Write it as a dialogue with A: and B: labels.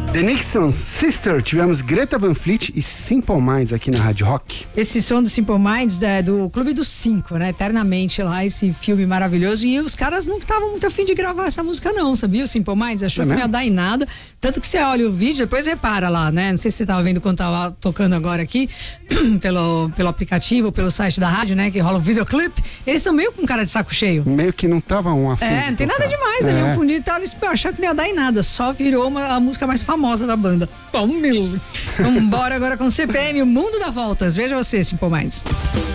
A: The Nixons, Sister, tivemos Greta Van Fleet e Simple Minds aqui na Rádio Rock.
B: Esse som do Simple Minds do Clube dos Cinco, né? Eternamente lá, esse filme maravilhoso. E os caras não estavam muito afim de gravar essa música não, sabia? O Simple Minds achou que não ia dar em nada. Tanto que você olha o vídeo, depois repara lá, né? Não sei se você tava vendo quando tava tocando agora aqui, pelo aplicativo, pelo site da rádio, né? Que rola o videoclipe. Eles estão meio com cara de saco cheio.
A: Meio que não estavam afim.
B: Não tem nada demais ali. O fundinho tava achando que não ia dar em nada. Só virou a música mais famosa da banda. Vamos embora agora com CPM, o mundo dá voltas. Veja você, Simple Minds.